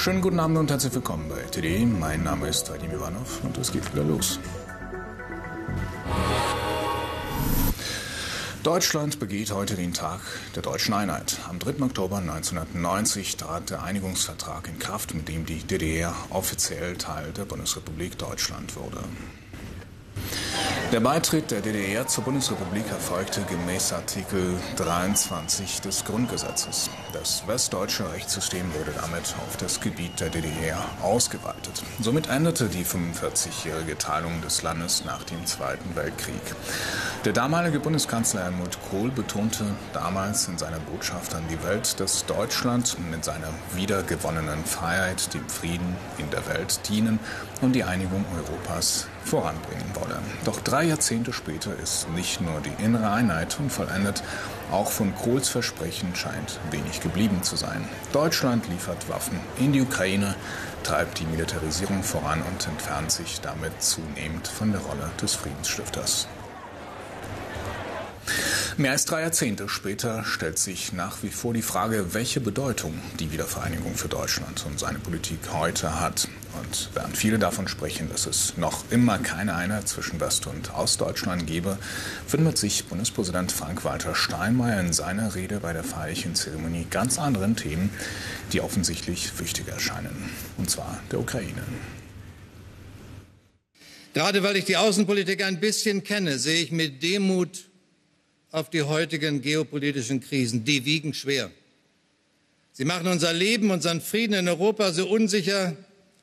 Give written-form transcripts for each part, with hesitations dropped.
Schönen guten Abend und herzlich willkommen bei TD. Mein Name ist Vadim Ivanov und es geht wieder los. Deutschland begeht heute den Tag der deutschen Einheit. Am 3. Oktober 1990 trat der Einigungsvertrag in Kraft, mit dem die DDR offiziell Teil der Bundesrepublik Deutschland wurde. Der Beitritt der DDR zur Bundesrepublik erfolgte gemäß Artikel 23 des Grundgesetzes. Das westdeutsche Rechtssystem wurde damit auf das Gebiet der DDR ausgeweitet. Somit endete die 45-jährige Teilung des Landes nach dem Zweiten Weltkrieg. Der damalige Bundeskanzler Helmut Kohl betonte damals in seiner Botschaft an die Welt, dass Deutschland mit seiner wiedergewonnenen Freiheit dem Frieden in der Welt dienen und die Einigung Europas voranbringen wolle. Doch 3 Jahrzehnte später ist nicht nur die innere Einheit unvollendet, auch von Kohls Versprechen scheint wenig geblieben zu sein. Deutschland liefert Waffen in die Ukraine, treibt die Militarisierung voran und entfernt sich damit zunehmend von der Rolle des Friedensstifters. Mehr als 3 Jahrzehnte später stellt sich nach wie vor die Frage, welche Bedeutung die Wiedervereinigung für Deutschland und seine Politik heute hat. Und während viele davon sprechen, dass es noch immer keine Einheit zwischen West- und Ostdeutschland gebe, widmet sich Bundespräsident Frank-Walter Steinmeier in seiner Rede bei der feierlichen Zeremonie ganz anderen Themen, die offensichtlich wichtiger erscheinen, und zwar der Ukraine. Gerade weil ich die Außenpolitik ein bisschen kenne, sehe ich mit Demut auf die heutigen geopolitischen Krisen. Die wiegen schwer. Sie machen unser Leben, unseren Frieden in Europa so unsicher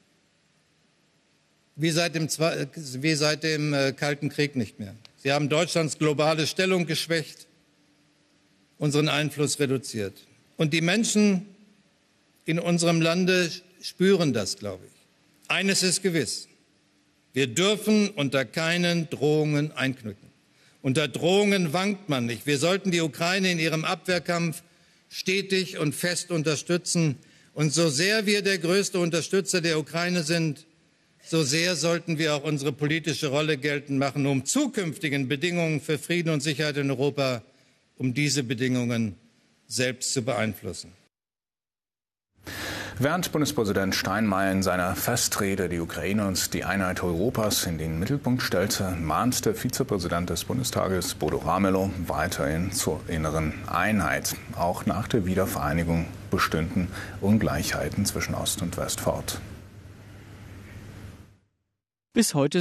wie seit dem Kalten Krieg nicht mehr. Sie haben Deutschlands globale Stellung geschwächt, unseren Einfluss reduziert. Und die Menschen in unserem Lande spüren das, glaube ich. Eines ist gewiss: Wir dürfen unter keinen Drohungen einknicken. Unter Drohungen wankt man nicht. Wir sollten die Ukraine in ihrem Abwehrkampf stetig und fest unterstützen. Und so sehr wir der größte Unterstützer der Ukraine sind, so sehr sollten wir auch unsere politische Rolle geltend machen, um zukünftigen Bedingungen für Frieden und Sicherheit in Europa, um diese Bedingungen selbst zu beeinflussen. Während Bundespräsident Steinmeier in seiner Festrede die Ukraine und die Einheit Europas in den Mittelpunkt stellte, mahnt der Vizepräsident des Bundestages, Bodo Ramelow, weiterhin zur inneren Einheit. Auch nach der Wiedervereinigung bestünden Ungleichheiten zwischen Ost und West fort. Bis heute